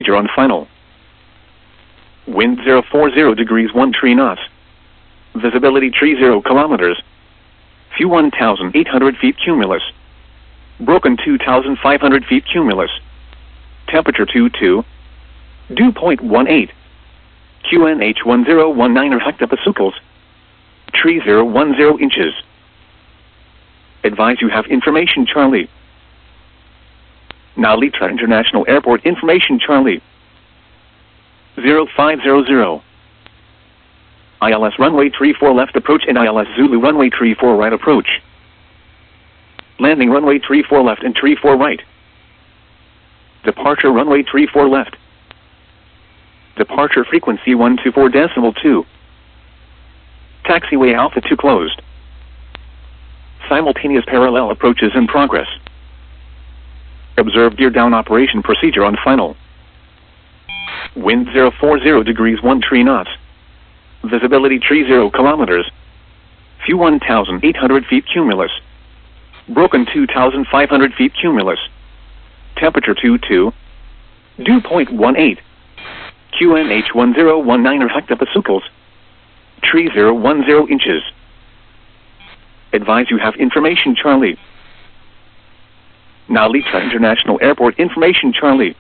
procedure on final. Wind 040 degrees 13 knots. Visibility 30 kilometers. View 1,800 feet cumulus. Broken 2,500 feet cumulus. Temperature 22. Dew point 18. QNH 1019 hectopascals. Tree 010 inches. Advise you have information Charlie. Narita International Airport information Charlie. 0500. ILS runway 34 left approach and ILS Zulu runway 34 right approach. Landing runway 34 left and 34 right. Departure runway 34 left. Departure frequency 124.2. Taxiway Alpha 2 closed. Simultaneous parallel approaches in progress. Observe gear down operation procedure on final. Wind 040 degrees 13 knots. Visibility 30 kilometers. View 1,800 feet cumulus. Broken 2,500 feet cumulus. Temperature 22. Dew point 18. QNH 1019 hectopascals. Tree 010 inches. Advise you have information Charlie. Narita International Airport information Charlie.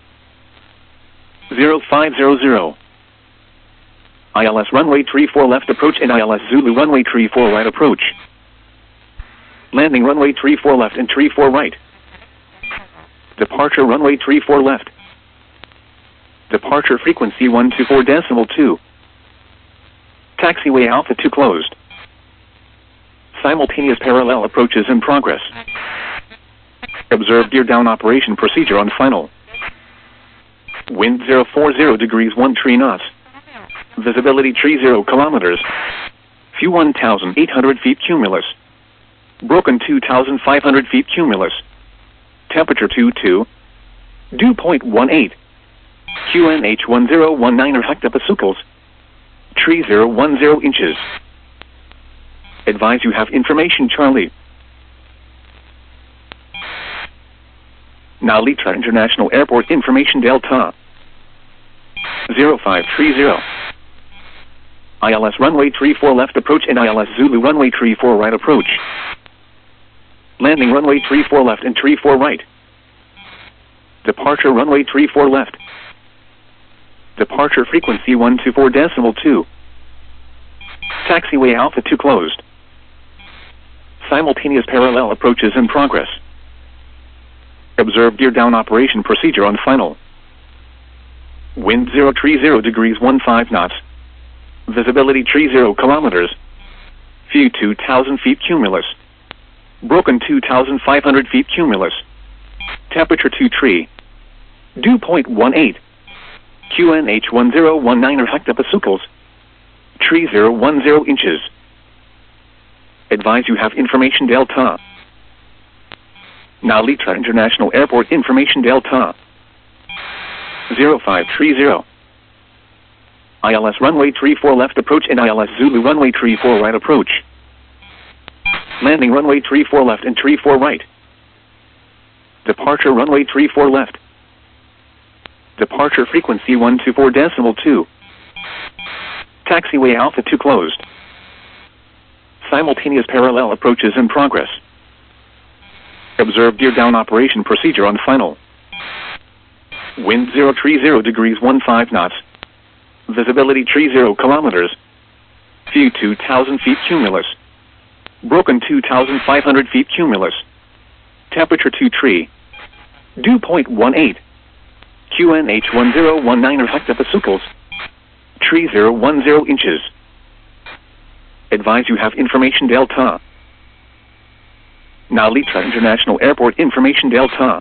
0500. ILS runway 34 left approach and ILS Zulu runway 34 right approach. Landing runway 34 left and 34 right. Departure runway 34 left. Departure frequency 124.2. Taxiway Alpha 2 closed. Simultaneous parallel approaches in progress. Observe gear down operation procedure on final. Wind 040 degrees 13 knots. Visibility 30 kilometers. View 1,800 feet cumulus. Broken 2,500 feet cumulus. Temperature 22. Dew point 18. QNH 1019 hectopascals. Tree 010 inches. Advise you have information Charlie. Narita International Airport information Delta. 0530. ILS runway 34 left approach and ILS Zulu runway 34 right approach. Landing runway 34 left and 34 right. Departure runway 34 left. Departure frequency 124.2. Taxiway Alpha 2 closed. Simultaneous parallel approaches in progress. Observe gear down operation procedure on final. Wind 030 degrees 15 knots. Visibility 30 kilometers. View 2,000 feet cumulus. Broken 2,500 feet cumulus. Temperature 23. Dew point 18. QNH 1019 hectopascals. Tree 010 inches. Advise you have information Delta. Narita International Airport information Delta. 0530. ILS runway 34 left approach and ILS Zulu runway 34 right approach. Landing runway 34 left and 34 right. Departure runway 34 left. Departure frequency 124.2. Taxiway Alpha 2 closed. Simultaneous parallel approaches in progress. Observe gear down operation procedure on final. Wind 030 degrees 15 knots. Visibility 30 kilometers. View 2,000 feet cumulus. Broken 2,500 feet cumulus. Temperature 23. Dew point 18. QNH 1019 hectopascals. Tree 010 inches. Advise you have information Delta. Narita International Airport information Delta.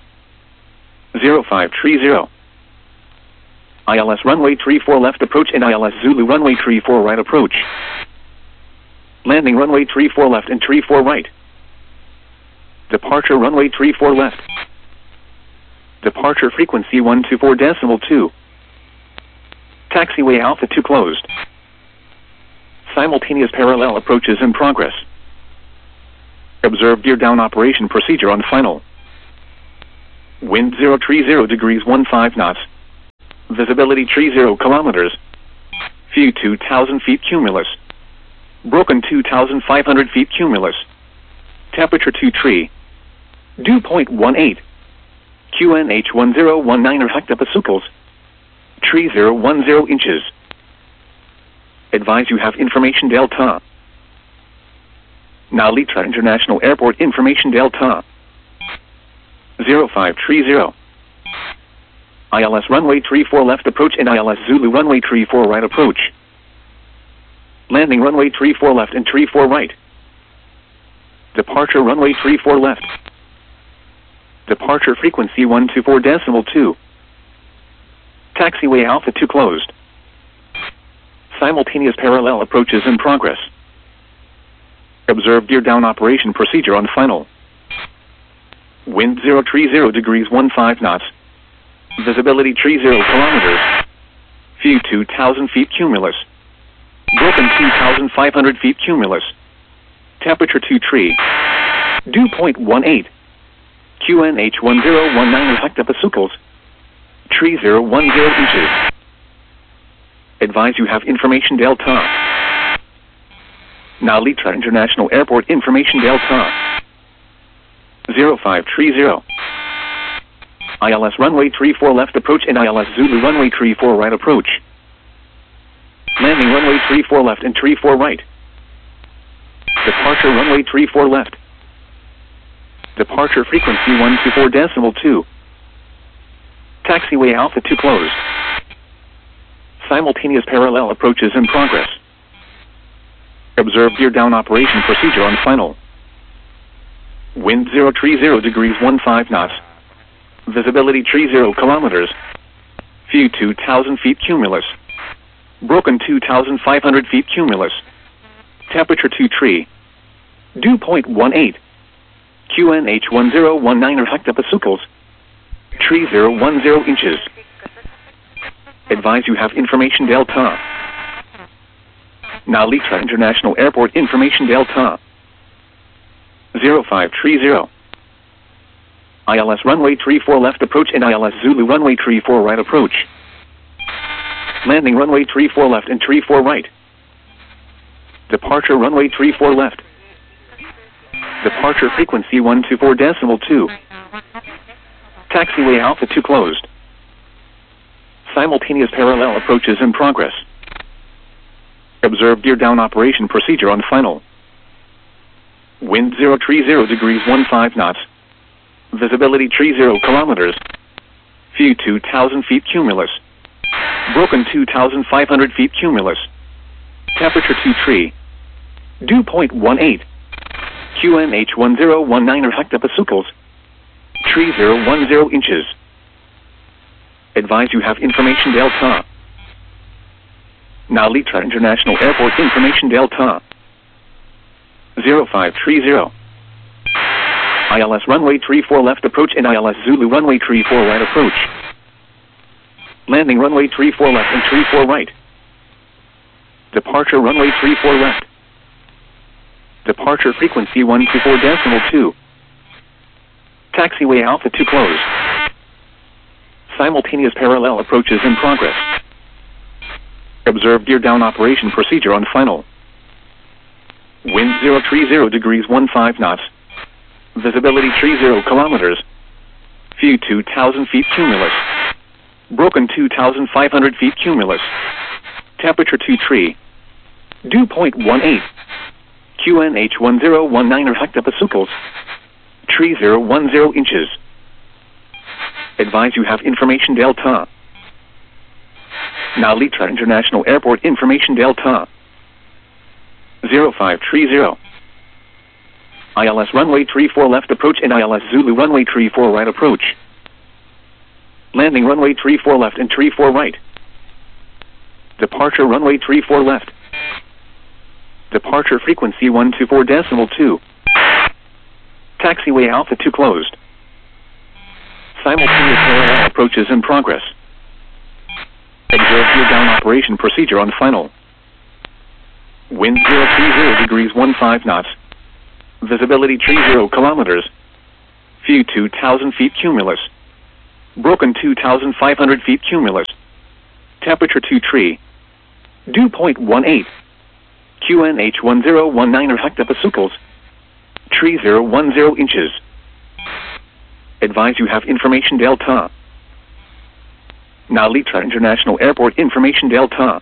0530. ILS runway 34 left approach and ILS Zulu runway 34 right approach. Landing runway 34 left and 34 right. Departure runway 34 left. Departure frequency 124.2. Taxiway Alpha 2 closed. Simultaneous parallel approaches in progress. Observe gear down operation procedure on final. Wind 030 degrees 15 knots. Visibility tree 0 kilometers. View 2,000 feet cumulus. Broken 2,500 feet cumulus. Temperature 2 tree. Dew point 18. QNH 1019 hectopascals. Tree 010 inches. Advise you have information delta. Nalitra International Airport information delta. 0530. ILS runway 34 left approach and ILS Zulu runway 34 right approach. Landing runway 34 left and 34 right. Departure runway 34 left. Departure frequency 124.2. Taxiway Alpha 2 closed. Simultaneous parallel approaches in progress. Observe gear down operation procedure on final. Wind 030 degrees 15 knots. Visibility tree 0 kilometers. View 2,000 feet cumulus. Broken 2,500 feet cumulus. Temperature 2 tree. Dew point 18. QNH 1019 hectopascals. Tree 010 inches. Advise you have information delta. Nalitra International Airport information delta. 0530. ILS runway 34 left approach and ILS Zulu runway 34 right approach. Landing runway 34 left and 34 right. Departure runway 34 left. Departure frequency 124.2. Taxiway Alpha 2 closed. Simultaneous parallel approaches in progress. Observe gear down operation procedure on final. Wind 030 degrees 15 knots. Visibility tree 0 kilometers. View 2,000 feet cumulus. Broken 2,500 feet cumulus. Temperature 2 tree. Dew point 18. QNH 1019 hectopascals. Tree 010 inches. Advise you have information delta. Nalitra International Airport information delta. 0530. ILS runway 34 left approach and ILS Zulu runway 34 right approach. Landing runway 34 left and 34 right. Departure runway 34 left. Departure frequency 124.2. Taxiway Alpha 2 closed. Simultaneous parallel approaches in progress. Observe gear down operation procedure on final. Wind 030 degrees 15 knots. Visibility tree 0 kilometers. View 2,000 feet cumulus. Broken 2,500 feet cumulus. Temperature 2 tree. Dew point 18. QNH 1019 hectopascals. Tree 010 inches. Advise you have information delta. Nalitra International Airport information delta. 0530. ILS runway 34 left approach and ILS Zulu runway 34 right approach. Landing runway 34 left and 34 right. Departure runway 34 left. Departure frequency 124.2. Taxiway Alpha 2 closed. Simultaneous parallel approaches in progress. Observe gear down operation procedure on final. Wind 030 degrees 15 knots. Visibility tree 0 kilometers. View 2,000 feet cumulus. Broken 2,500 feet cumulus. Temperature 2 tree. Dew point 18. QNH 1019 hectopascals. Tree 010 inches. Advise you have information delta. Nalitra International Airport information delta. 0530. ILS runway 34 left approach and ILS Zulu runway 34 right approach. Landing runway 34 left and 34 right. Departure runway 34 left. Departure frequency 124.2. Taxiway Alpha 2 closed. Simultaneous parallel approaches in progress. Observe gear down operation procedure on final. Wind 030 degrees 15 knots. Visibility tree 0 kilometers. View 2,000 feet cumulus. Broken 2,500 feet cumulus. Temperature 2 tree. Dew point 18. QNH 1019 hectopascals. Tree 010 inches. Advise you have information Delta. Nalitra International Airport information Delta.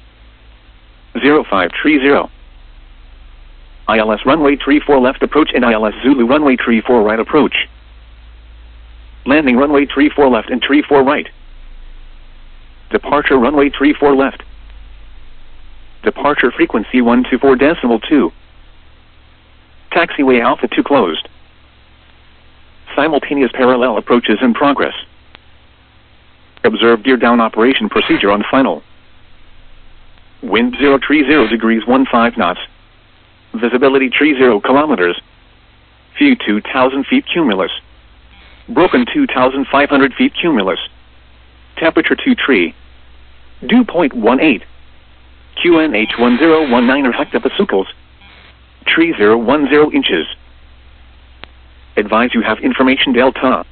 0530. ILS runway 34 left approach and ILS Zulu runway 34 right approach. Landing runway 34 left and 34 right. Departure runway 34 left. Departure frequency 124.2. Taxiway Alpha 2 closed. Simultaneous parallel approaches in progress. Observe gear down operation procedure on final. Wind 030 degrees 15 knots. Visibility 30 kilometers. View 2,000 feet cumulus. Broken 2,500 feet cumulus. Temperature 2 tree. Dew point 18. QNH 1019 hectopascals. Tree 010 inches. Advise you have information Delta.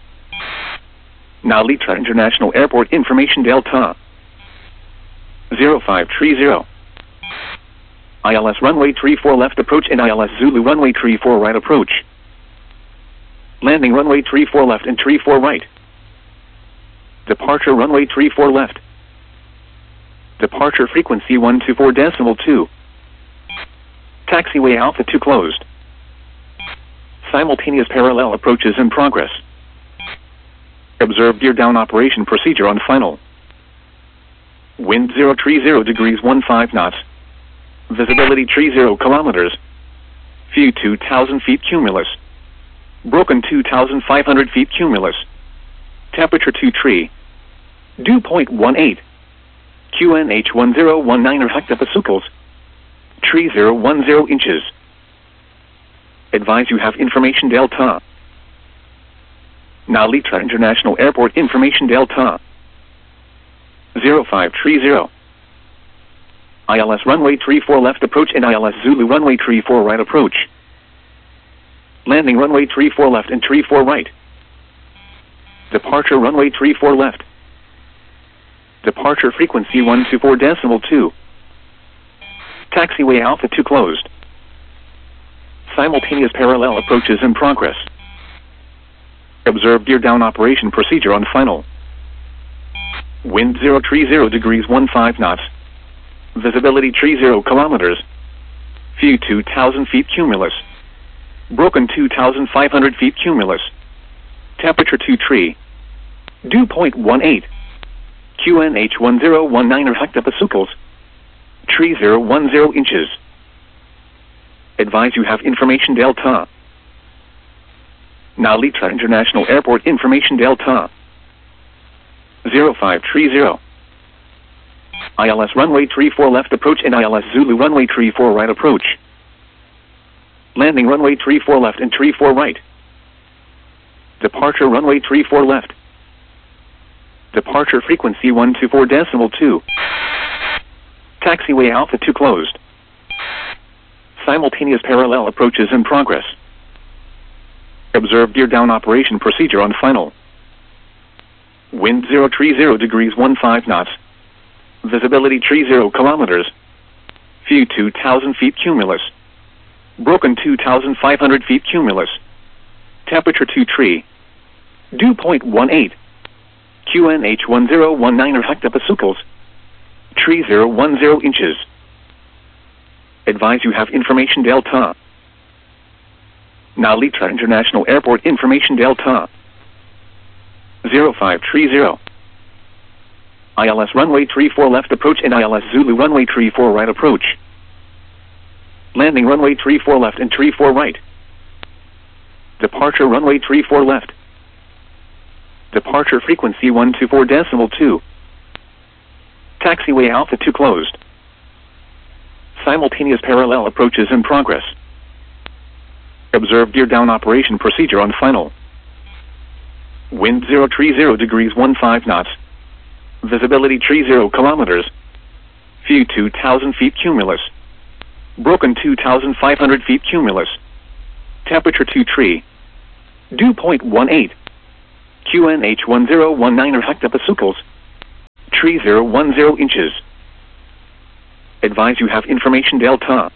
Nalitra International Airport information Delta. 0530. ILS runway 34 left approach and ILS Zulu runway 34 right approach. Landing runway 34 left and 34 right. Departure runway 34 left. Departure frequency 124.2. Taxiway Alpha 2 closed. Simultaneous parallel approaches in progress. Observe gear down operation procedure on final. Wind 030 degrees 15 knots. Visibility 30 kilometers. View 2,000 feet cumulus. Broken 2,500 feet cumulus. Temperature 2 tree. Dew point 18. QNH 1019 hectopascals. Tree 010 inches. Advise you have information Delta. Nalitra International Airport information Delta. 0530. ILS runway 34 left approach and ILS Zulu runway 34 right approach. Landing runway 34 left and 34 right. Departure runway 34 left. Departure frequency 124.2. Taxiway Alpha 2 closed. Simultaneous parallel approaches in progress. Observe gear down operation procedure on final. Wind 030 degrees 15 knots. Visibility 30 kilometers. View 2,000 feet cumulus. Broken 2,500 feet cumulus. Temperature 2 tree. Dew point 18. QNH 1019 hectopascals. Tree 010 inches. Advise you have information Delta. Nalitra International Airport information Delta. 0530. ILS runway 34 left approach and ILS Zulu runway 34 right approach. Landing runway 34 left and 34 right. Departure runway 34 left. Departure frequency 124.2. Taxiway Alpha 2 closed. Simultaneous parallel approaches in progress. Observe gear down operation procedure on final. Wind 030 degrees 15 knots. Visibility 30 kilometers. View 2,000 feet cumulus. Broken 2,500 feet cumulus. Temperature 2 tree. Dew point 18. QNH 1019 hectopascals. Tree 010 inches. Advise you have information Delta. Nalitra International Airport information Delta. 0530. ILS runway 34 left approach and ILS Zulu runway 34 right approach. Landing runway 34 left and 34 right. Departure runway 34 left. Departure frequency 124.2. Taxiway Alpha 2 closed. Simultaneous parallel approaches in progress. Observe gear down operation procedure on final. Wind 030 degrees 15 knots. Visibility 30 kilometers. View 2,000 feet cumulus. Broken 2,500 feet cumulus. Temperature 2 tree. Dew point 18. QNH 1019 hectopascals. Tree 010 inches. Advise you have information Delta.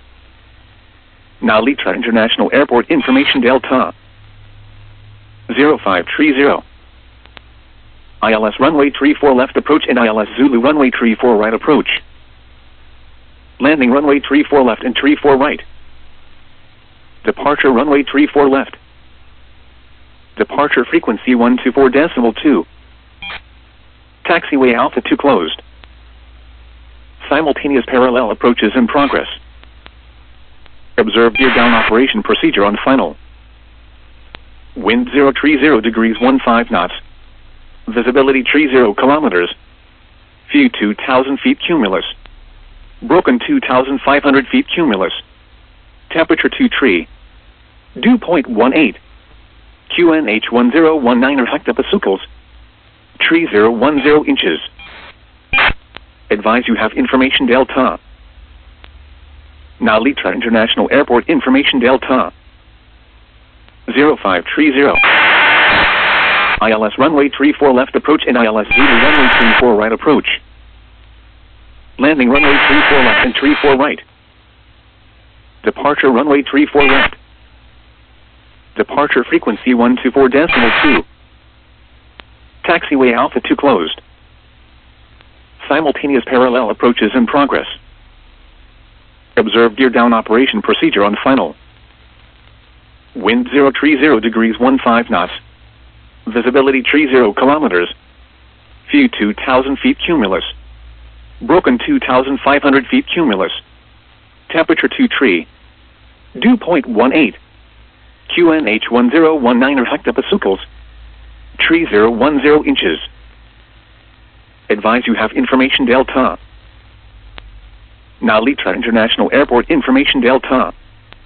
Narita International Airport information Delta. 0530. ILS runway 34 left approach and ILS Zulu runway 34 right approach. Landing runway 34 left and 34 right. Departure runway 34 left. Departure frequency 124.2. Taxiway Alpha 2 closed. Simultaneous parallel approaches in progress. Observe gear down operation procedure on final. Wind 030 degrees 15 knots. Visibility 30 kilometers. View 2,000 feet cumulus. Broken 2,500 feet cumulus. Temperature 2 tree. Dew point 18. QNH 1019 hectopascals. Tree 010 inches. Advise you have information Delta. Narita International Airport information Delta. 0530. ILS runway 34 left approach and ILS Zulu runway 34 right approach. Landing runway 34 left and 34 right. Departure runway 34 left. Departure frequency 124.2. Taxiway Alpha 2 closed. Simultaneous parallel approaches in progress. Observe gear down operation procedure on final. Wind 030 degrees 15 knots. Visibility 30 kilometers. View 2,000 feet cumulus. Broken 2,500 feet cumulus. Temperature 2 tree. Dew point 18. QNH 1019 hectopascals. Tree 010 inches. Advise you have information Delta. Narita International Airport information Delta.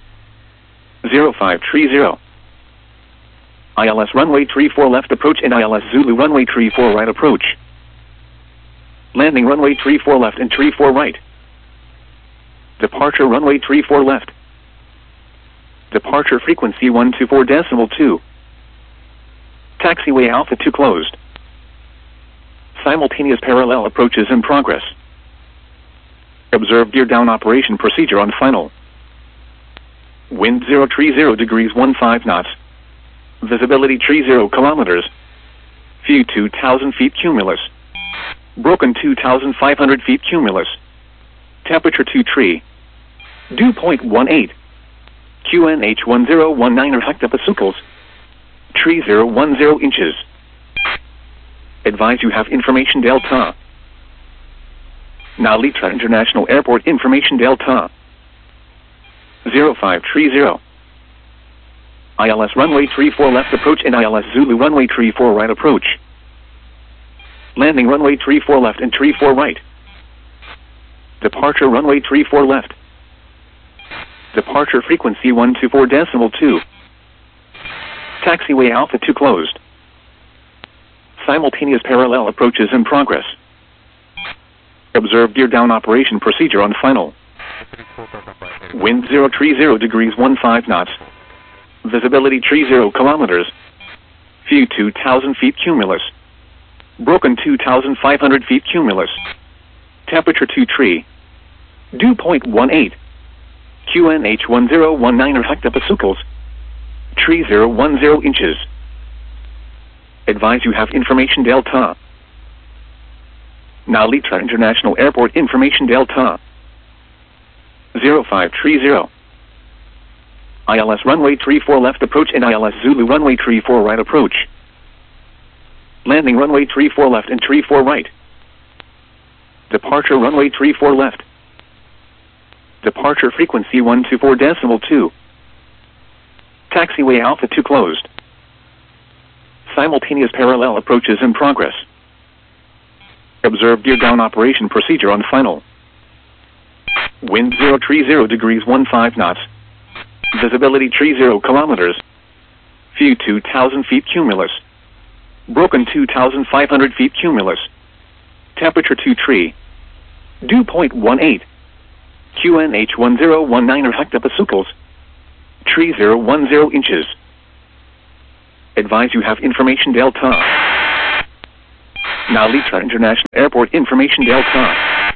0530. ILS runway 34 left approach and ILS Zulu runway 34 right approach. Landing runway 34 left and 34 right. Departure runway 34 left. Departure frequency 124.2. Taxiway Alpha 2 closed. Simultaneous parallel approaches in progress. Observe gear down operation procedure on final. Wind 030 degrees 15 knots. Visibility 30 kilometers. View 2,000 feet cumulus. Broken 2,500 feet cumulus. Temperature 2 tree. Dew point 18. QNH 1019 hectopascals. Tree 010 inches. Advise you have information Delta. Narita International Airport information Delta. 0530. ILS runway 34 left approach and ILS Zulu runway 34 right approach. Landing runway 34 left and 34 right. Departure runway 34 left. Departure frequency 124.2. Taxiway Alpha 2 closed. Simultaneous parallel approaches in progress. Observe gear down operation procedure on final. Wind 030 degrees 15 knots. Visibility 30 kilometers. View 2,000 feet cumulus. Broken 2,500 feet cumulus. Temperature 2 tree. Dew point 18. QNH 1019 hectopascals. Tree 010 inches. Advise you have information Delta. Narita International Airport information Delta. 0530. ILS runway 34 left approach and ILS Zulu runway 34 right approach. Landing runway 34 left and 34 right. Departure runway 34 left. Departure frequency 124.2. Taxiway Alpha 2 closed. Simultaneous parallel approaches in progress. Observe gear down operation procedure on final. Wind 030 degrees 15 knots. Visibility 30 kilometers. View 2,000 feet cumulus. Broken 2,500 feet cumulus. Temperature 2 tree. Dew point 18. QNH 1019 hectopascals. Tree 010 inches. Advise you have information Delta. Now Litra International Airport Information Delta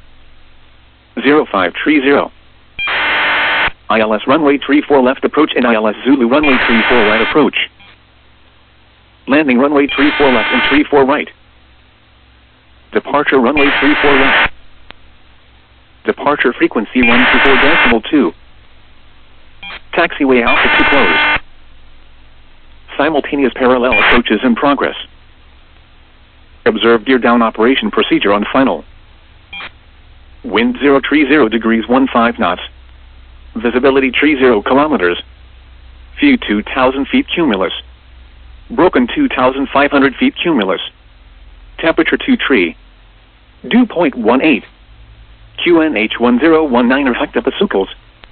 0530. ILS runway 34 left approach and ILS Zulu runway 34 right approach. Landing runway 34 left and 34 right. Departure runway 34 left. Departure frequency 124.2. Taxiway Alpha 2 closed. Simultaneous parallel approaches in progress. Observe gear down operation procedure on final. Wind 030 degrees 15 knots. Visibility 30 kilometers. View 2,000 feet cumulus. Broken 2,500 feet cumulus. Temperature 23. Dew point 18. QNH 1019 hectopascals.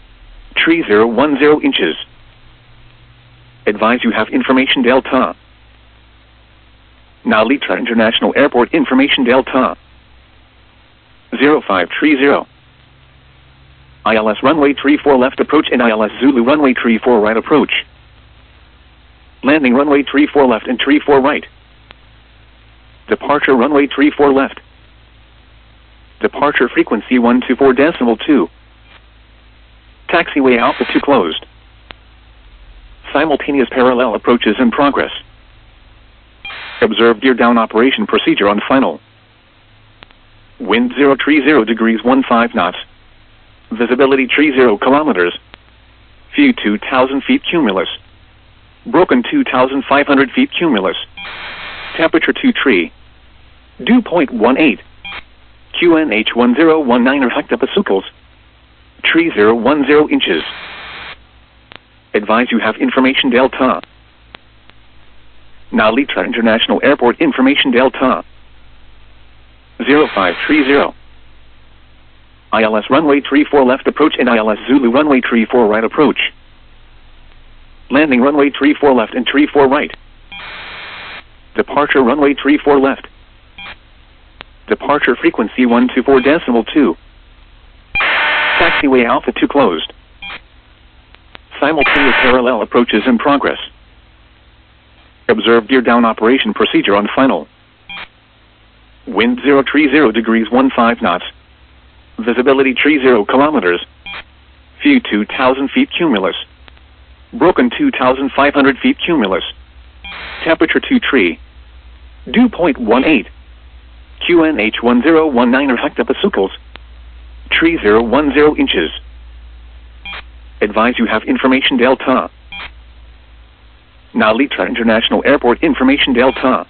3010 inches. Advise you have information Delta. Now Litra International Airport Information Delta 0530. ILS runway 34 left approach and ILS Zulu runway 34 right approach. Landing runway 34 left and 34 right. Departure runway 34 left. Departure frequency 124.2. Taxiway Alpha 2 closed. Simultaneous parallel approaches in progress. Observe gear down operation procedure on final. Wind 030 degrees 15 knots. Visibility 30 kilometers. View 2,000 feet cumulus. Broken 2,500 feet cumulus. Temperature 23. Dew point 18. QNH 1019 hectopascals. 3010 inches. Advise you have information Delta. Now Litra International Airport Information Delta 0530. ILS runway 34 left approach and ILS Zulu runway 34 right approach. Landing runway 34 left and 34 right. Departure runway 34 left. Departure frequency 124.2. Taxiway Alpha 2 closed. Simultaneous parallel approaches in progress. Observe gear down operation procedure on final. Wind 030 degrees 15 knots. Visibility 30 kilometers. View 2,000 feet cumulus. Broken 2,500 feet cumulus. Temperature 23. Dew point 18. QNH 1019 hectopascals. 3010 inches. Advise you have information Delta. Now Litra International Airport Information Delta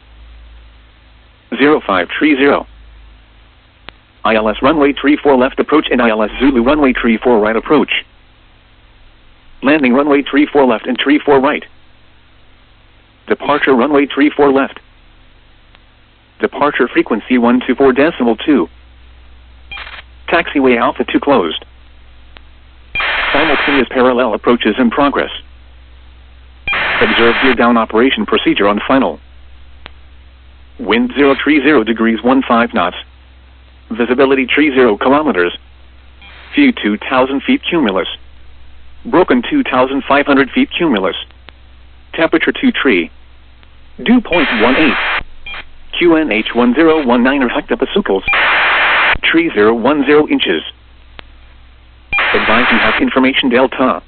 0530. ILS runway 34 left approach and ILS Zulu runway 34 right approach. Landing runway 34 left and 34 right. Departure runway 34 left. Departure frequency 124.2. Taxiway Alpha 2 closed. Simultaneous parallel approaches in progress. Observe gear down operation procedure on final. Wind 030 degrees 15 knots. Visibility 30 kilometers. View 2,000 feet cumulus. Broken 2,500 feet cumulus. Temperature 23. Dew point 18. QNH 1019 hectopascals. 3010 inches. Advise you have information Delta.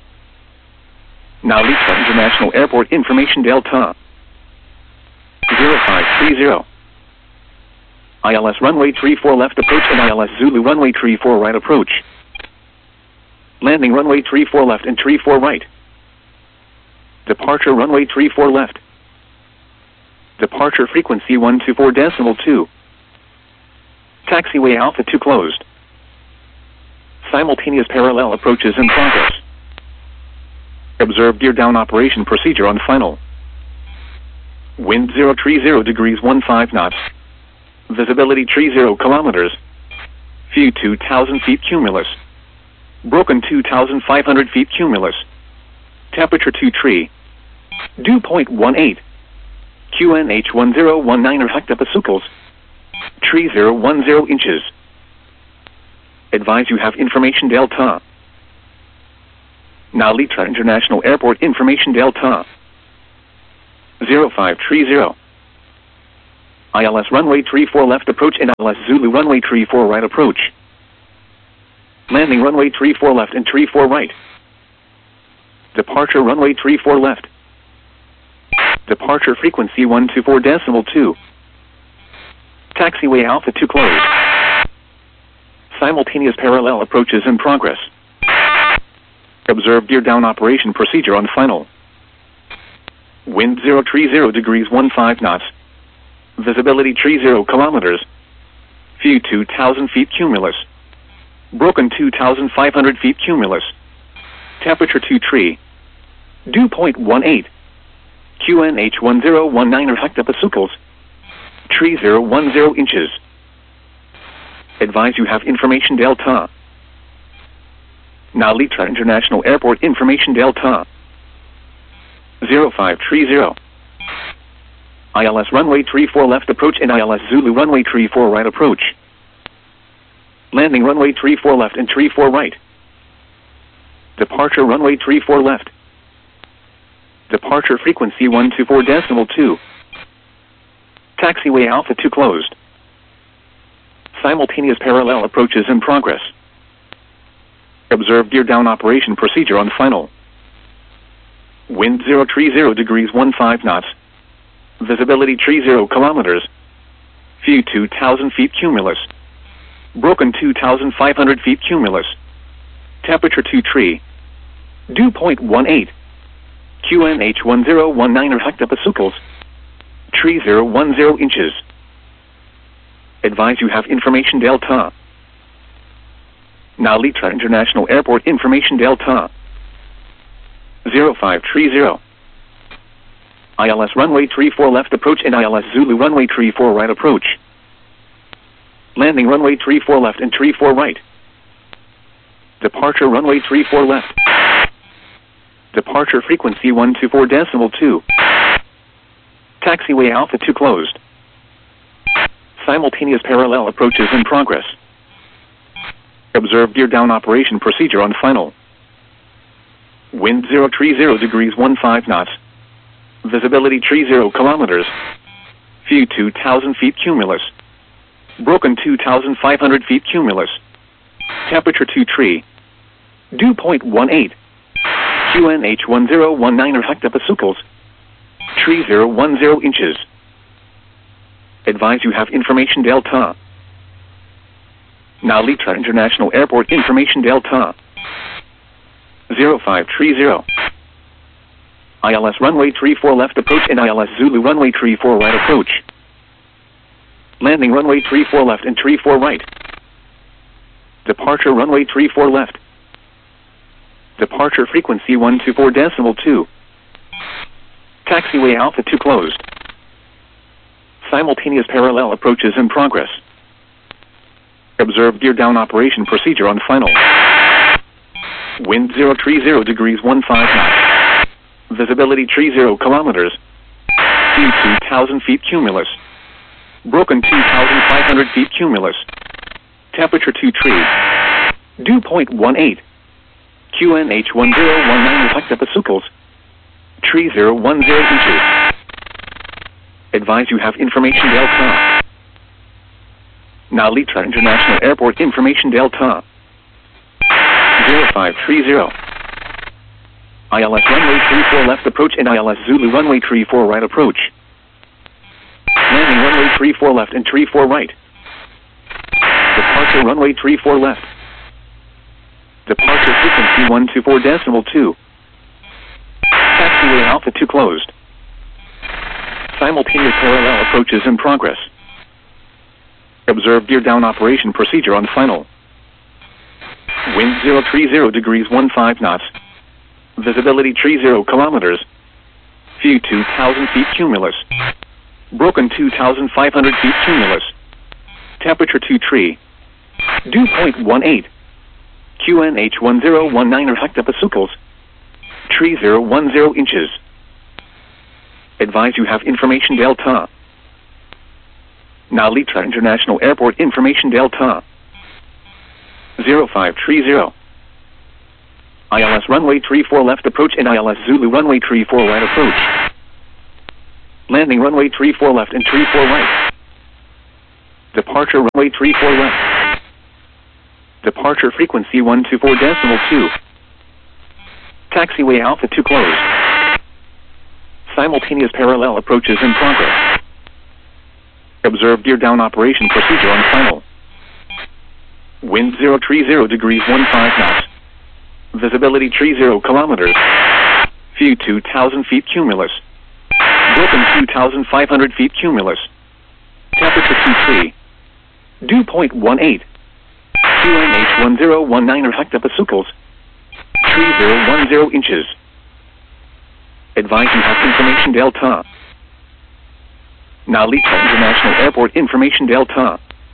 Now Litra International Airport Information Delta 0530. ILS runway 34 left approach and ILS Zulu runway 34 right approach. Landing runway 34 left and 34 right. Departure runway 34 left. Departure frequency 124.2. Taxiway Alpha 2 closed. Simultaneous parallel approaches in progress. Observe gear down operation procedure on final. Wind 030 degrees 15 knots. Visibility 30 kilometers. View 2,000 feet cumulus. Broken 2,500 feet cumulus. Temperature 23. Dew point 18. QNH 1019 hectopascals. 3010 inches. Advise you have information Delta. Now Litra International Airport Information Delta 0530. ILS runway 34 left approach and ILS Zulu runway 34 right approach. Landing runway 34 left and 34 right. Departure runway 34 left. Departure frequency 124.2. Taxiway Alpha 2 closed. Simultaneous parallel approaches in progress. Observe gear down operation procedure on final. Wind 030 degrees 15 knots. Visibility 30 kilometers. View 2,000 feet cumulus. Broken 2,500 feet cumulus. Temperature 2 tree. Dew point 18. QNH 1019 hectopascals. Tree 010 inches. Advise you have information Delta. Nalitra International Airport information Delta. 0530. ILS runway 34 left approach and ILS Zulu runway 34 right approach. Landing runway 34 left and 34 right. Departure runway 34 left. Departure frequency 124.2. Taxiway Alpha 2 closed. Simultaneous parallel approaches in progress. Observe gear down operation procedure on final. Wind 030 degrees 15 knots. Visibility 30 kilometers. View 2,000 feet cumulus. Broken 2,500 feet cumulus. Temperature 2 tree. Dew point 18. QNH 1019 hectopascals. Tree 010 inches. Advise you have information Delta. Nalitra International Airport information Delta. 0530. ILS runway 34 left approach and ILS Zulu runway 34 right approach. Landing runway 34 left and 34 right. Departure runway 34 left. Departure frequency 124.2. Taxiway Alpha 2 closed. Simultaneous parallel approaches in progress. Observe gear down operation procedure on final. Wind 030 degrees 15 knots. Visibility 30 kilometers. View 2,000 feet cumulus. Broken 2,500 feet cumulus. Temperature 2 tree. Dew point 18. QNH 1019 hectopascals. Tree 010 inches. Advise you have information Delta. Nalitra International Airport information Delta. 0530. ILS runway 34 left approach and ILS Zulu runway 34 right approach. Landing runway 34 left and 34 right. Departure runway 34 left. Departure frequency 124.2. Taxiway Alpha 2 closed. Simultaneous parallel approaches in progress. Observe gear down operation procedure on final. Wind 030 degrees 15 knots. Visibility 30 kilometers. View 2,000 feet cumulus. Broken 2,500 feet cumulus. Temperature 2 tree. Dew point 18. QNH 1019 hectopascals. Tree 010 inches. Advise you have information Delta. Nalitra International Airport information Delta. 0530. ILS runway 34 left approach and ILS Zulu runway 34 right approach. Landing runway 34 left and 34 right. Departure runway 34 left. Departure frequency 124.2. Taxiway Alpha 2 closed. Simultaneous parallel approaches in progress. Observe gear down operation procedure on final. Wind 030 degrees 15 knots. Visibility 30 kilometers. View 2,000 feet cumulus. Broken 2,500 feet cumulus. Temperature 2 tree. Dew point 18. QNH 1019 hectopascals. Tree 010 inches. Advise you have information Delta. Nalitra International Airport information Delta. 0530. ILS runway 34 left approach and ILS Zulu runway 34 right approach. Landing runway 34 left and 34 right. Departure runway 34 left. Departure frequency 124.2. Taxiway Alpha 2 closed. Simultaneous parallel approaches in progress. Observe gear down operation procedure on final. Wind 030 degrees 15 knots. Visibility 30 kilometers. View 2,000 feet cumulus. Broken 2,500 feet cumulus. Temperature 23. Dew point 18. QNH 1019 hectopascals. 3010 inches. Advise you have information Delta. Narita International Airport information Delta.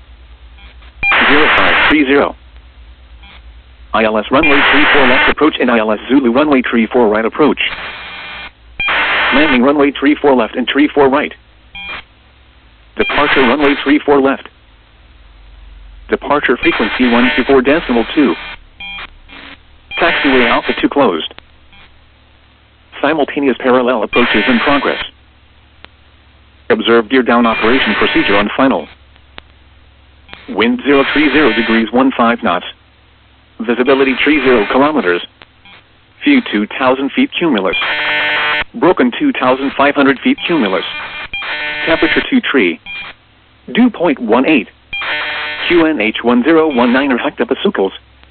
0530. ILS runway 34 left approach and ILS Zulu runway 34 right approach. Landing runway 34 left and 34 right. Departure runway 34 left. Departure frequency 124.2. Taxiway Alpha 2 closed. Simultaneous parallel approaches in progress. Observe gear down operation procedure on final. Wind 030 degrees 15 knots. Visibility 30 kilometers. View 2,000 feet cumulus. Broken 2,500 feet cumulus. Temperature 23. Dew point 18. QNH 1019 hectopascals.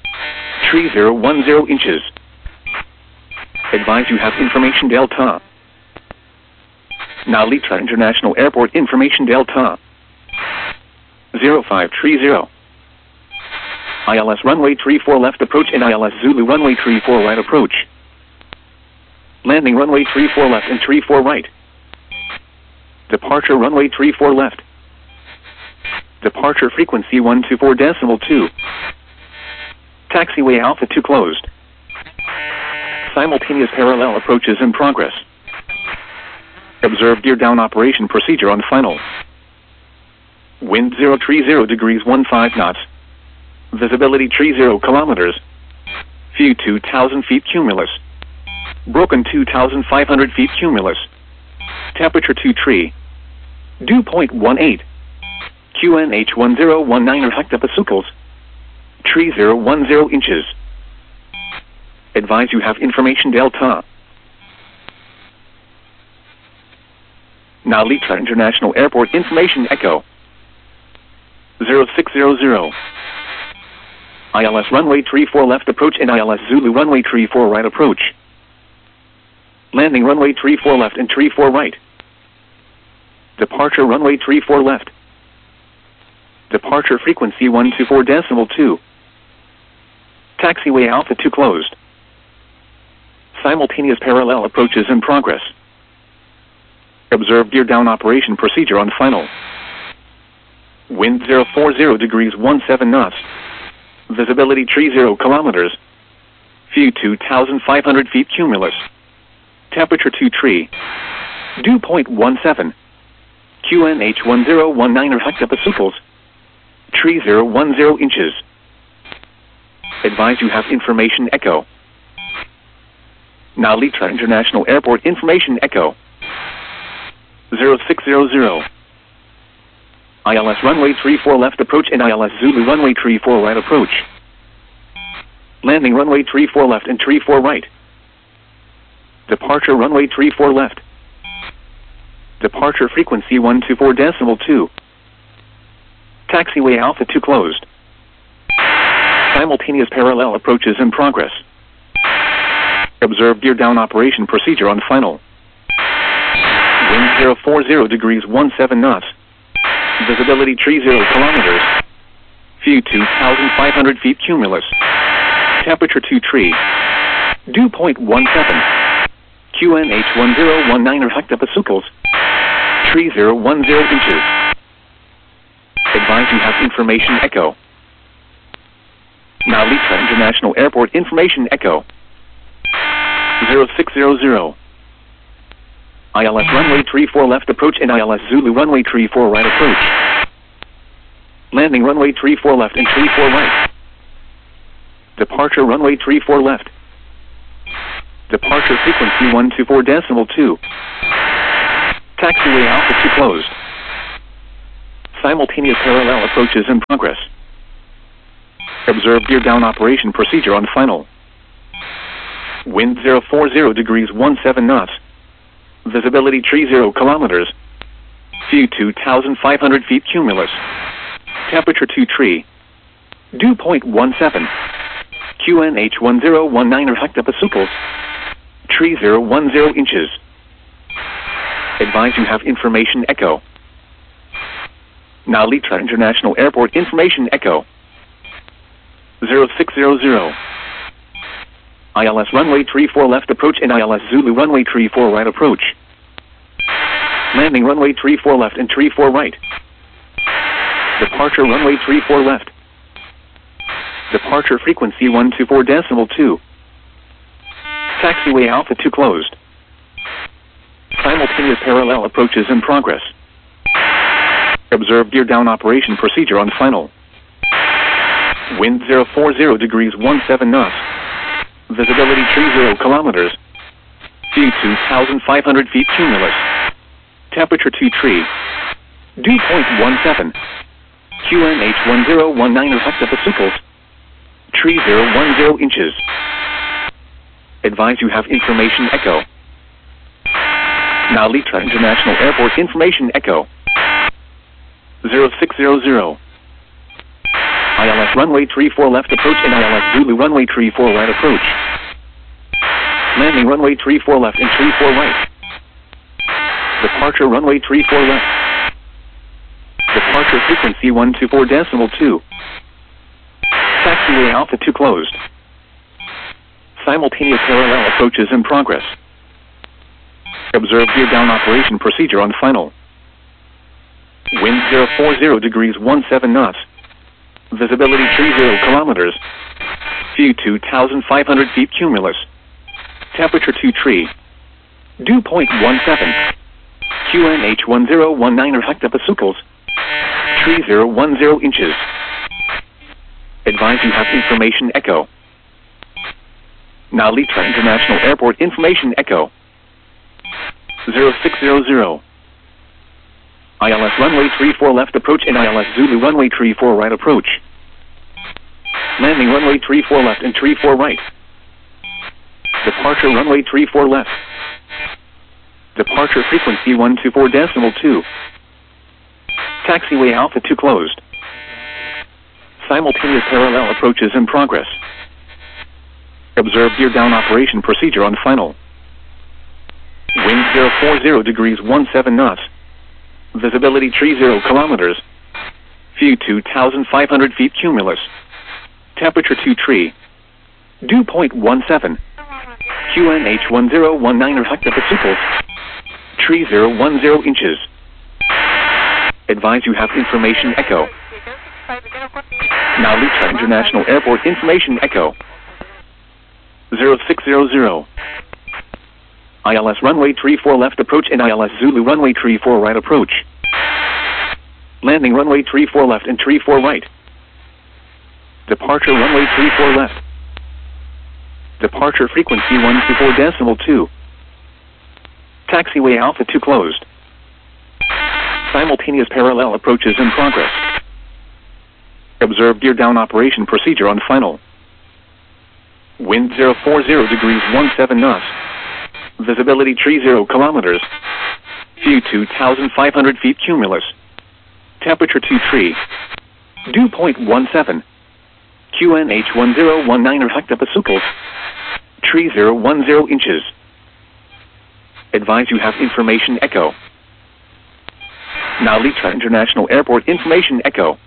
3010 inches. Advise you have information Delta. Narita International Airport information Delta. 0530. ILS runway 34 left approach and ILS Zulu runway 34 right approach. Landing runway 34 left and 34 right. Departure runway 34 left. Departure frequency 124.2. Taxiway Alpha 2 closed. Simultaneous parallel approaches in progress. Observe gear down operation procedure on final. Wind 030 degrees 15 knots. Visibility 30 kilometers. View 2,000 feet cumulus. Broken 2,500 feet cumulus. Temperature 23. Dew point 18. QNH 1019 hectopascals. 3010 inches. Advise you have information Delta. Narita International Airport information Echo. 0600. ILS runway 34 left approach and ILS Zulu runway 34 right approach. Landing runway 34 left and 34 right. Departure runway 34 left. Departure frequency 124.2. Taxiway Alpha 2 closed. Simultaneous parallel approaches in progress. Observe gear down operation procedure on final. Wind 040 degrees 17 knots. Visibility 30 kilometers. View 2,500 feet cumulus. Temperature 23. Dew point 17. QNH 1019 hectopascals. 3010 inches. Advise you have information Echo. Narita International Airport information Echo. 0600. ILS runway 34 left approach and ILS Zulu runway 34 right approach. Landing runway 34 left and 34 right. Departure runway 34 left. Departure frequency 124.2. Taxiway Alpha 2 closed. Simultaneous parallel approaches in progress. Observe gear down operation procedure on final. Wind 040 degrees 17 knots. Visibility 30 kilometers. View 2,500 feet cumulus. Temperature 23. Dew point 17. QNH 1019 hectopascals. 3010 inches. Advise you have information Echo. Narita International Airport information Echo. 0600. ILS runway 34 left approach and ILS Zulu runway 34 right approach. Landing runway 34 left and 34 right. Departure runway 34 left. Departure frequency 124.2. Taxiway Alpha 2 closed. Simultaneous parallel approaches in progress. Observe gear down operation procedure on final. Wind 040 degrees 17 knots. Visibility 30 kilometers. View 2,500 feet cumulus. Temperature 2 tree. Dew point 17. QNH 1019 hectopascals. Tree 010 inches. Advise you have information echo. Nalita International Airport information echo. 0600. ILS runway 34 left approach and ILS Zulu runway 34 right approach. Landing runway 34 left and 34 right. Departure runway 34 left. Departure frequency 124.2. Taxiway Alpha 2 closed. Simultaneous parallel approaches in progress. Observe gear down operation procedure on final. Wind 040 degrees 17 knots. Visibility 30 kilometers. View 2,500 feet cumulus. Temperature 2 tree. Dew point 17. QNH 1019 hectopascals. Tree 010 inches. Advise you have information echo. Nalita International Airport information echo. 0600. ILS runway 34 left approach and ILS Zulu runway 34 right approach. Landing runway 34 left and 34 right. Departure runway 34 left. Departure frequency 124.2. Taxiway Alpha 2 closed. Simultaneous parallel approaches in progress. Observe gear down operation procedure on final. Wind 040 degrees 17 knots. Visibility 30 kilometers. View 2,500 feet cumulus. Temperature 2 tree. Dew point 17. QNH 1019 hectopascals. Tree 010 inches. Advise you have information echo. Nalita International Airport information echo. 0600. ILS runway 34 left approach and ILS Zulu runway 34 right approach. Landing runway 34 left and 34 right. Departure runway 34 left. Departure frequency 124.2. Taxiway Alpha 2 closed. Simultaneous parallel approaches in progress. Observe gear down operation procedure on final. Wind 040 degrees 17 knots. Visibility 30 kilometers. View 2,500 feet cumulus. Temperature 2 tree. Dew point 17. QNH 1019 hectopascals. Tree 010 inches. Advise you have information echo. Nalita International Airport information echo. 0600. ILS runway 34 left approach and ILS Zulu runway 34 right approach. Landing runway 34 left and 34 right. Departure runway 34 left. Departure frequency 124.2. Taxiway Alpha 2 closed. Simultaneous parallel approaches in progress. Observe gear down operation procedure on final. Wind 040 degrees 17 knots. Visibility 30 kilometers. View 2,500 feet cumulus. Temperature 2 tree. Dew point 17. QNH 1019 hectopascals. Tree 010 inches. Advise you have information echo. Nalita International Airport information echo.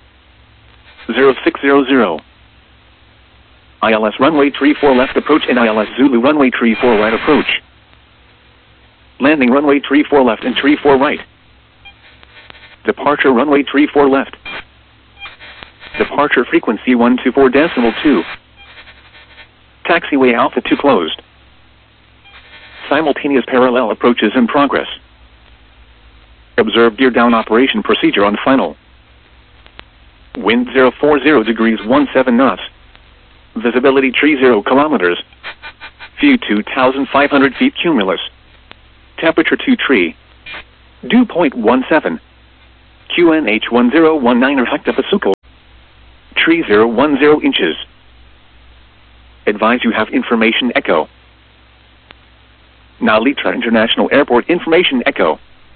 0600. ILS runway 34 left approach and ILS Zulu runway 34 right approach. Landing runway 34 left and 34 right. Departure runway 34 left. Departure frequency 124.2. Taxiway Alpha 2 closed. Simultaneous parallel approaches in progress. Observe gear down operation procedure on final. Wind 040 degrees 17 knots. Visibility 30 kilometers. View 2,500 feet cumulus. Temperature 2 tree. Dew point 17. QNH1019 hectopascals. Tree 010 inches. Advise you have information echo. Nalitra International Airport information echo.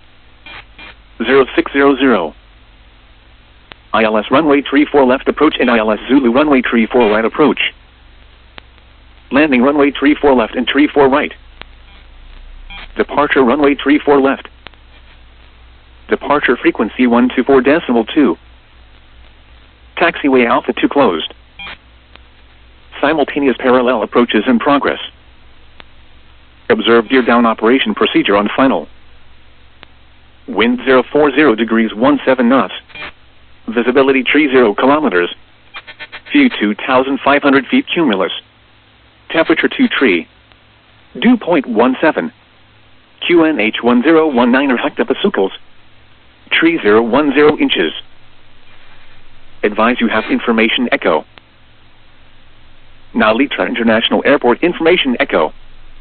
0600. ILS runway 34 left approach and ILS Zulu runway 34 right approach. Landing runway 34 left and 34 right. Departure runway 34 left. Departure frequency 124.2. Taxiway Alpha 2 closed. Simultaneous parallel approaches in progress. Observe gear down operation procedure on final. Wind 040 degrees 17 knots. Visibility tree 0 kilometers. View 2,500 feet cumulus. Temperature 2 tree. Dew point 17. QNH1019 hectopascals. Tree 010 inches. Advise you have information echo. Nalitra International Airport information echo.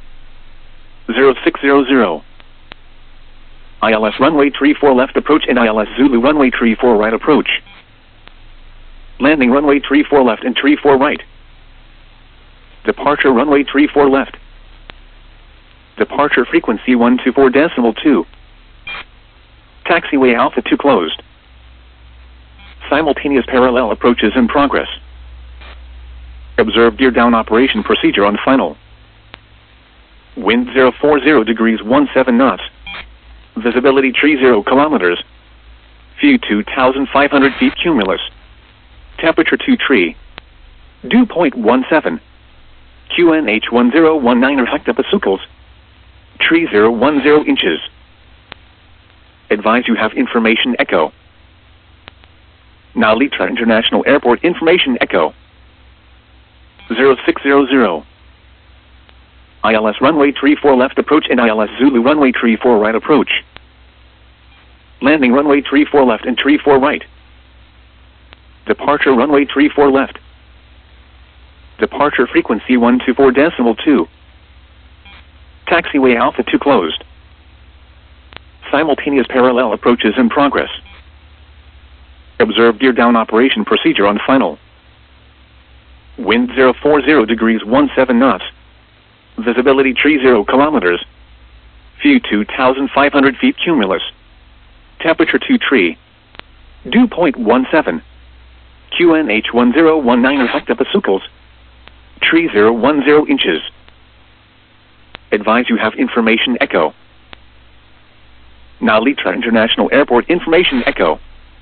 0600. ILS runway 34 left approach and ILS Zulu runway 34 right approach. Landing runway 34 left and 34 right. Departure runway 34 left. Departure frequency 124.2. Taxiway Alpha 2 closed. Simultaneous parallel approaches in progress. Observe gear down operation procedure on final. Wind 040 degrees 17 knots. Visibility tree 0 kilometers. View 2,500 feet cumulus. Temperature 2 tree. Dew point 17. QNH1019 hectopascals. Tree 010 inches. Advise you have information echo. Nalitra International Airport information echo. 0600. ILS runway 34 left approach and ILS Zulu runway 34 right approach. Landing runway 34 left and 34 right. Departure runway 34 left. Departure frequency 124.2. Taxiway Alpha 2 closed. Simultaneous parallel approaches in progress. Observe gear down operation procedure on final. Wind 040 degrees 17 knots. Visibility tree 0 kilometers. View 2,500 feet cumulus. Temperature 2 tree. Dew point 17. QNH1019 hectopascals. Tree 010 inches. Advise you have information echo. Nalitra International Airport information echo.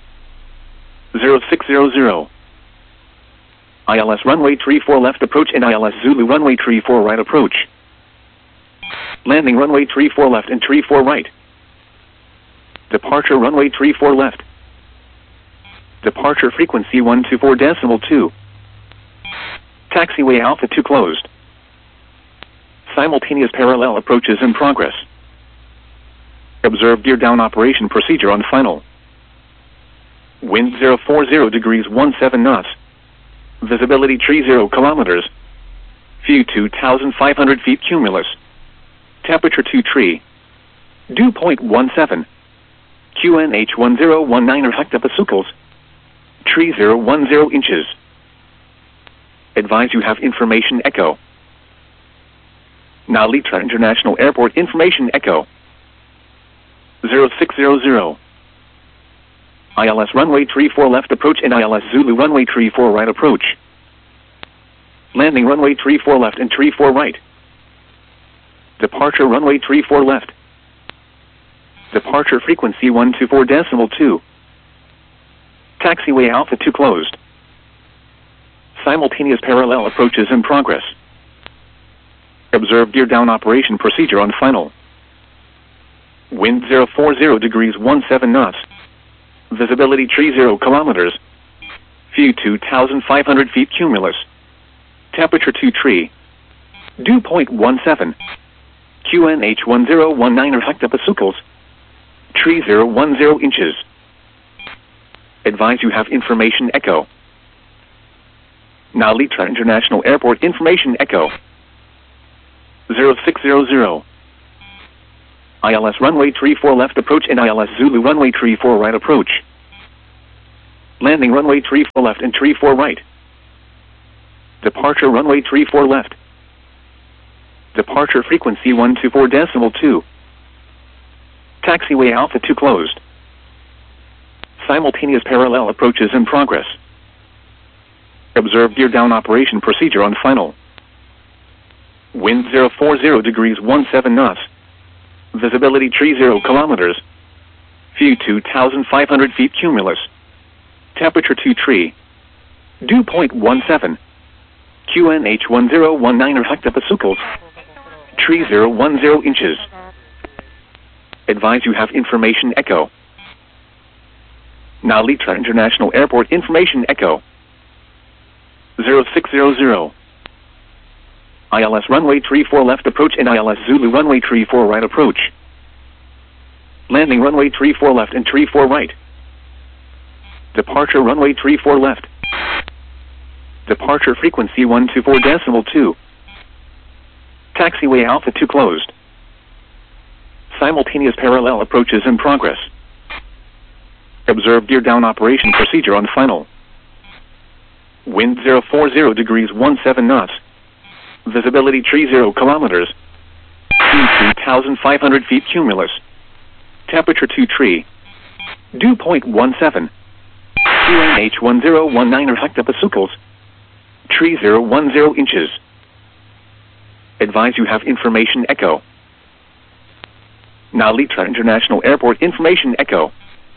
0600. ILS runway 34 left approach and ILS Zulu runway 34 right approach. Landing runway 34 left and 34 right. Departure runway 34 left. Departure frequency 124.2. Taxiway Alpha 2 closed. Simultaneous parallel approaches in progress. Observe gear down operation procedure on final. Wind 040 degrees 17 knots. Visibility tree 0 kilometers. View 2,500 feet cumulus. Temperature 2 tree. Dew point 17. QNH1019 hectopascals. Tree 010 inches. Advise you have information echo. Nalitra International Airport information echo. 0600. ILS runway 34 left approach and ILS Zulu runway 34 right approach. Landing runway 34 left and 34 right. Departure runway 34 left. Departure frequency 124.2. Taxiway Alpha 2 closed. Simultaneous parallel approaches in progress. Observe gear down operation procedure on final. Wind 040 degrees 17 knots. Visibility tree 0 kilometers. View 2,500 feet cumulus. Temperature 2 tree. Dew point 17. QNH1019 hectopascals. Tree 010 inches. Advise you have information echo. Nalitra International Airport information echo. 0600. ILS runway 34 left approach and ILS Zulu runway 34 right approach. Landing runway 34 left and 34 right. Departure runway 34 left. Departure frequency 124.2. Taxiway Alpha 2 closed. Simultaneous parallel approaches in progress. Observe gear down operation procedure on final. Wind 040 degrees 17 knots. Visibility 30 kilometers. View 2,500 feet cumulus. Temperature 2 tree. Dew point 17. QNH 1019 hectopascals. Tree 010 inches. Advise you have information echo. Nalitra International Airport information echo. 0600. ILS runway 34 left approach and ILS Zulu runway 34 right approach. Landing runway 34 left and 34 right. Departure runway 34 left. Departure frequency 124.2. Taxiway Alpha 2 closed. Simultaneous parallel approaches in progress. Observe gear down operation procedure on final. Wind 040 degrees 17 knots. Visibility 30 kilometers. View 2,500 feet cumulus. Temperature 2 tree. Dew point 17. QNH 1019 hectopascals. Tree 010 inches. Advise you have information echo. Nalitra International Airport information echo.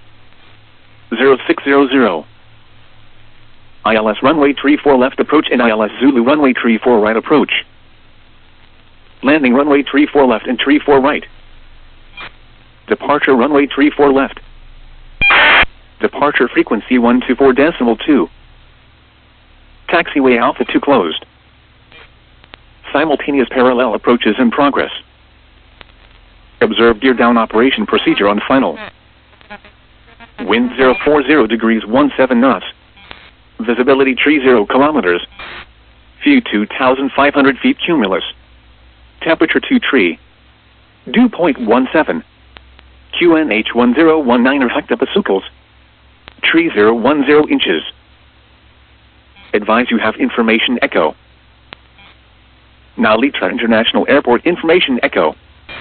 0600. ILS runway 34 left approach and ILS Zulu runway 34 right approach. Landing runway 34 left and 34 right. Departure runway 34 left. Departure frequency 124.2. Taxiway Alpha 2 closed. Simultaneous parallel approaches in progress. Observe gear down operation procedure on final. Wind 040 degrees 17 knots. Visibility 30 kilometers. View 2,500 feet cumulus. Temperature 2 tree. Dew point 17. QNH 1019 hectopascals. Tree 010 inches. Advise you have information echo. Nalitra International Airport information echo.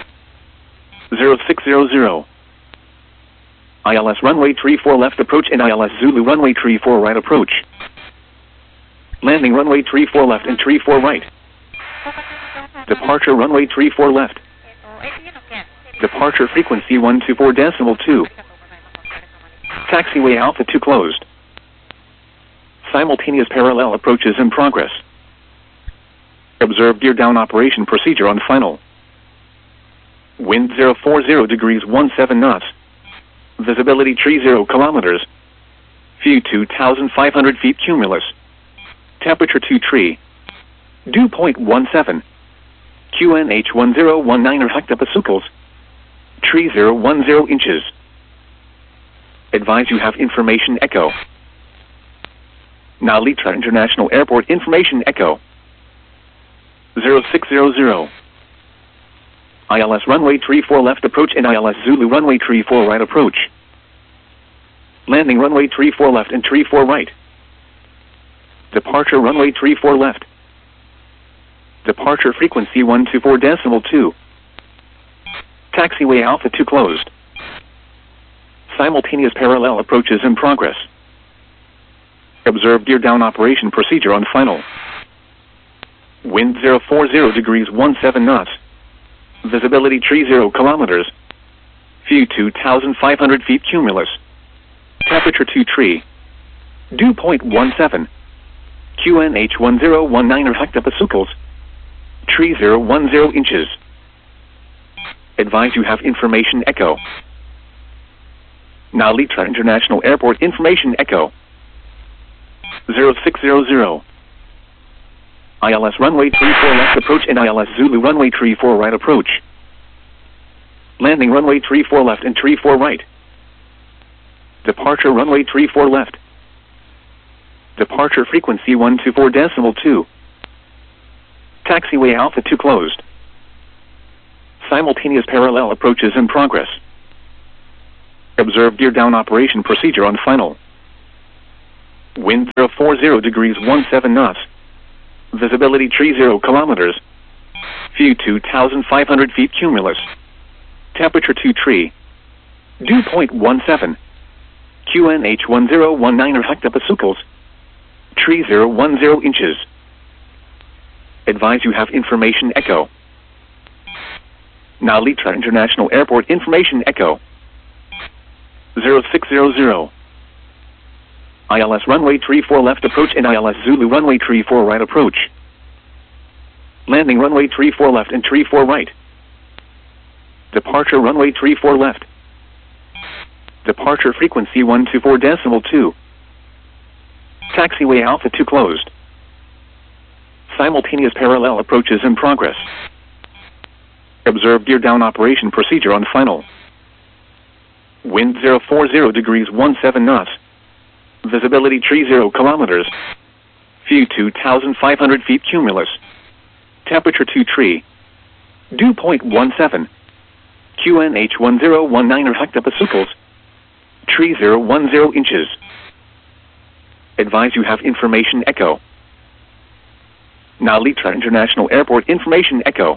0600. ILS runway 34 left approach and ILS Zulu runway 34 right approach. Landing runway 34 left and 34 right. Departure runway 34 left. Departure frequency 124.2. Taxiway Alpha 2 closed. Simultaneous parallel approaches in progress. Observe gear down operation procedure on final. Wind 040 degrees 17 knots. Visibility 30 kilometers. View 2,500 feet cumulus. Temperature 2 tree. Dew point 17. QNH 1019 hectopascals. Tree 010 inches. Advise you have information echo. Nalitra International Airport information echo. 0600. ILS runway 34 left approach and ILS Zulu runway 34 right approach. Landing runway 34 left and 34 right. Departure runway 34 left. Departure frequency 124.2. Taxiway Alpha 2 closed. Simultaneous parallel approaches in progress. Observe gear down operation procedure on final. Wind 040 degrees 17 knots. Visibility 30 kilometers. View 2,500 feet cumulus. Temperature 2 tree. Dew point 17. QNH 1019 hectopascals. Tree 010 inches. Advise you have information echo. Nalitra International Airport information echo. 0600. ILS runway 34 left approach and ILS Zulu runway 34 right approach. Landing runway 34 left and 34 right. Departure runway 34 left. Departure frequency 124.2. Taxiway Alpha 2 closed. Simultaneous parallel approaches in progress. Observe gear down operation procedure on final. Wind 040 degrees 17 knots. Visibility 30 kilometers. View 2,500 feet cumulus. Temperature 2 tree. Dew point 17. QNH 1019 hectopascals. Tree 010 inches. Advise you have information echo. Now Litra International Airport information echo. 0600. ILS runway 34 left approach and ILS Zulu runway 34 right approach. Landing runway 34 left and 34 right. Departure runway 34 left. Departure frequency 124.2. Taxiway Alpha 2 closed. Simultaneous parallel approaches in progress. Observe gear down operation procedure on final. Wind 040 degrees 17 knots. Visibility 30 kilometers. View 2,500 feet cumulus. Temperature 2 tree. Dew point 17. QNH 1019 hectopascals. Tree 010 inches. Advise you have information echo. Now Litra International Airport information echo.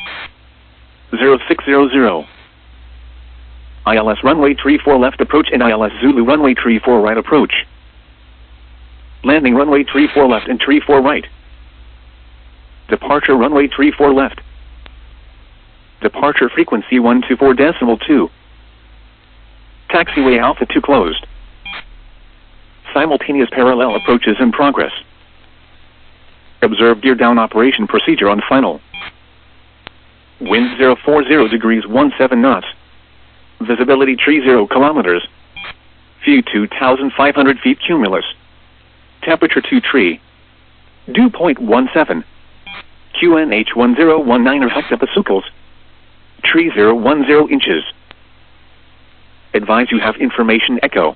0600. ILS runway 34 left approach and ILS Zulu runway 34 right approach. Landing runway 34 left and 34 right. Departure runway 34 left. Departure frequency 124.2. Taxiway Alpha 2 closed. Simultaneous parallel approaches in progress. Observe gear down operation procedure on final. Wind 040 degrees 17 knots. Visibility 30 kilometers. View 2,500 feet cumulus. Temperature 2 tree. Dew point 17. QNH 1019 hectopascals. Tree 010 inches. Advise you have information echo.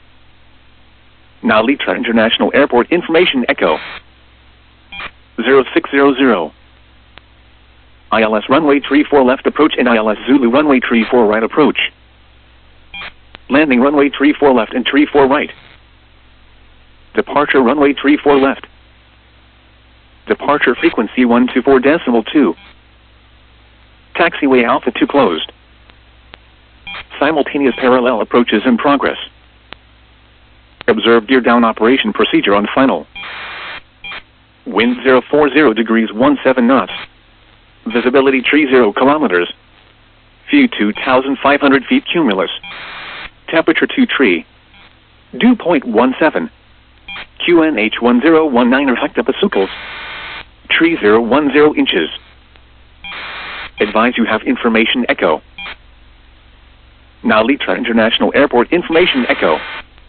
Now Litra International Airport information echo. 0600. ILS runway 34 left approach and ILS Zulu runway 34 right approach. Landing runway 34 left and 34 right. Departure runway 34 left. Departure frequency 124.2. Taxiway Alpha 2 closed. Simultaneous parallel approaches in progress. Observe gear down operation procedure on final. Wind 040 degrees 17 knots. Visibility 30 kilometers. View 2,500 feet cumulus. Temperature 2 tree. Dew point 17. QNH 1019 hectopascals. Tree 010 inches. Advise you have information echo. Now Litra International Airport information echo.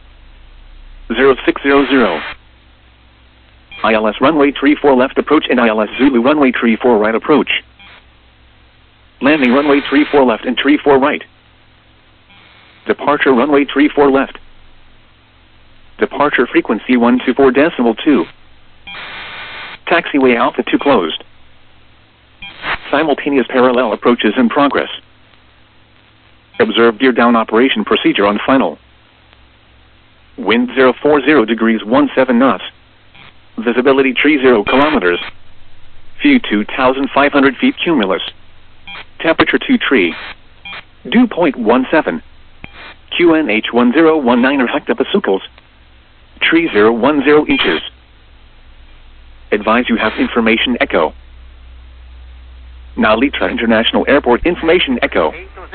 0600. ILS runway 34 left approach and ILS Zulu runway 34 right approach. Landing runway 34 left and 34 right. Departure runway 34 left. Departure frequency 124.2. Taxiway Alpha 2 closed. Simultaneous parallel approaches in progress. Observe gear down operation procedure on final. Wind 040 degrees 17 knots. Visibility 30 kilometers. View 2,500 feet cumulus. Temperature 2 tree. Dew point 17. QNH 1019 hectopascals. Tree 010 inches. Advise you have information echo. Now Litra International Airport information echo.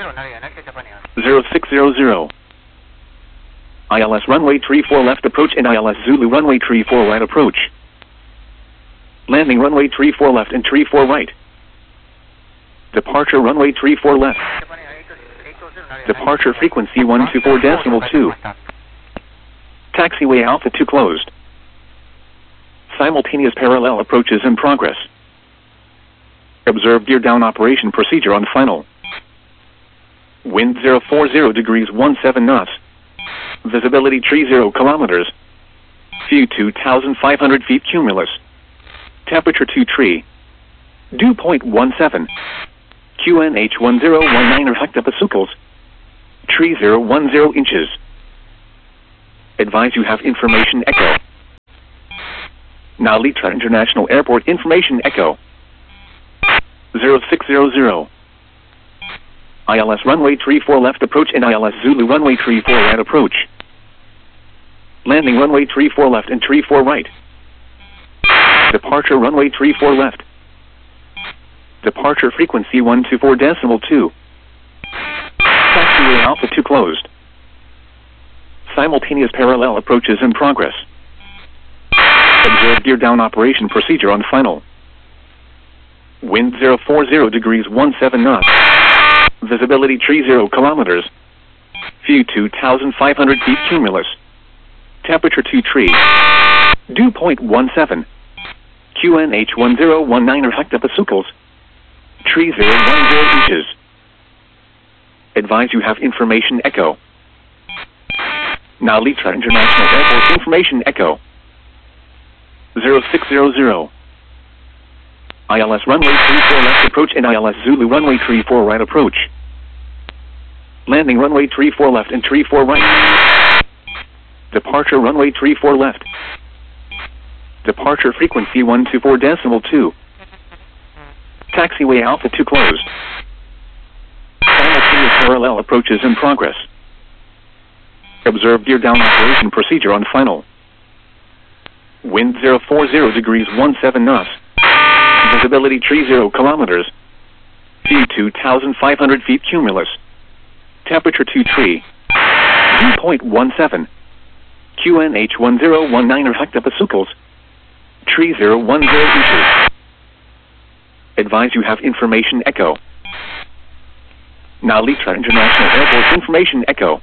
0600. ILS runway 34 left approach and ILS Zulu runway 34 right approach. Landing runway 34 left and 34 right. Departure runway 34 left. Departure frequency 124.2. Taxiway Alpha 2 closed. Simultaneous parallel approaches in progress. Observe gear down operation procedure on final. Wind 040 degrees 17 knots. Visibility 30 kilometers. View 2,500 feet cumulus. Temperature 2 tree. Dew point 17. QNH 1019 hectopascals. Tree 010 inches. Advise you have information echo. Now Litra International Airport information echo. 0600. ILS runway 34 left approach and ILS Zulu runway 34 right approach. Landing runway 34 left and 34 right. Departure runway 34 left. Departure frequency 124.2. Taxiway Alpha 2 closed. Simultaneous parallel approaches in progress. Observe gear down operation procedure on final. Wind 040 degrees 17 knots. Visibility 30 kilometers. View 2,500 feet cumulus. Temperature 2 tree. Dew point 17. QNH 1019 hectopascals. Tree 010 inches. Advise you have information echo. Now Litra International Airport information echo. 0600. ILS runway 34 left approach and ILS Zulu runway 34 right approach. Landing runway 34 left and 34 right. Departure runway 34 left. Departure frequency 124.2. Taxiway Alpha 2 closed. Simultaneous parallel approaches in progress. Observe gear down operation procedure on final. Wind 040 degrees 17 knots. Visibility 30 kilometers. View 2,500 feet cumulus. Temperature 2 tree. Dew point 17. QNH 1019 hectopascals. Tree 010 inches. Advise you have information echo. Now Litra International Airport information echo.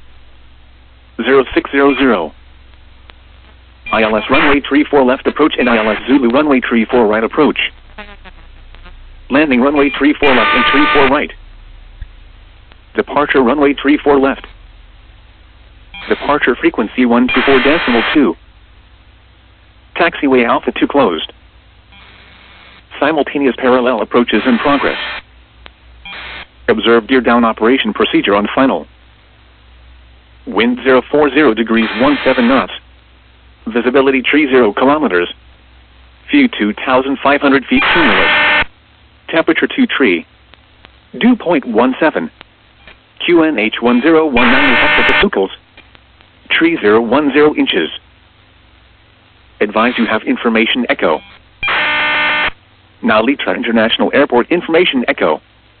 0600. ILS runway 34 left approach and ILS Zulu runway 34 right approach. Landing runway 34 left and 34 right. Departure runway 34 left. Departure frequency 124.2. Taxiway Alpha 2 closed. Simultaneous parallel approaches in progress. Observe gear down operation procedure on final. Wind 040 degrees 17 knots. Visibility 30 kilometers. View 2,500 feet cumulus. Temperature 2 tree. Dew point 17. QNH 1019 hectopascals. Tree 010 inches. Advise you have information echo. Now Litra International Airport information echo.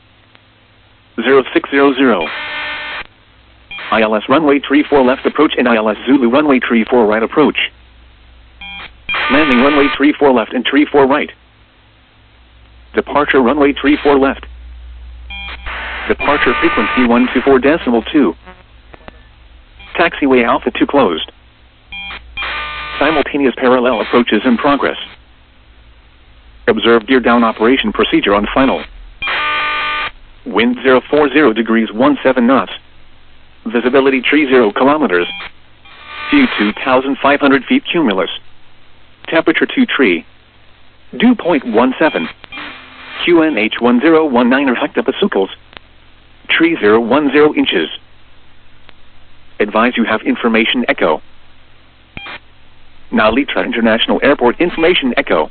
0600. ILS runway 34 left approach and ILS Zulu runway 34 right approach. Landing runway 34 left and 34 right. Departure runway 34 left. Departure frequency 124.2. Taxiway Alpha 2 closed. Simultaneous parallel approaches in progress. Observe gear down operation procedure on final. Wind 040 degrees 17 knots. Visibility 30 kilometers. View 2,500 feet cumulus. Temperature 2 tree. Dew point 17. QNH 1019 hectopascals. Tree 010 inches. Advise you have information echo. Now Litra International Airport information echo.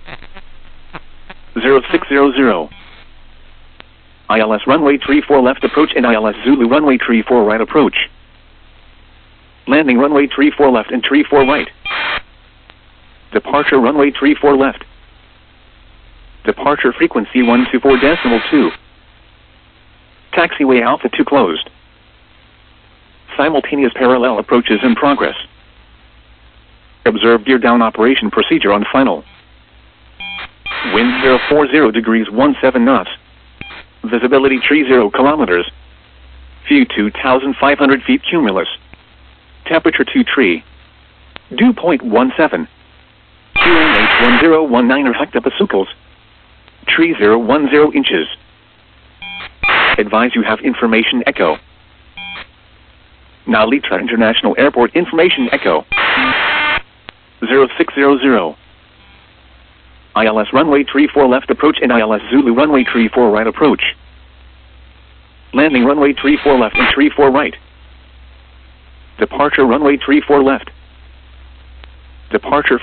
0600. ILS runway 34 left approach and ILS Zulu runway 34 right approach. Landing runway 34 left and 34 right. Departure runway 34 left. Departure frequency 124.2. Taxiway Alpha 2 closed. Simultaneous parallel approaches in progress. Observe gear down operation procedure on final. Wind 040 degrees 17 knots. Visibility 30 kilometers. View 2,500 feet cumulus. Temperature 2 tree. Dew point 17. QNH 1019 hectopascals. Tree 010 inches. Advise you have information echo. Now Litra International Airport information echo. 0600. ILS runway 34 left approach and ILS Zulu runway 34 right approach. Landing runway 34 left and 34 right. Departure runway 34 left. Departure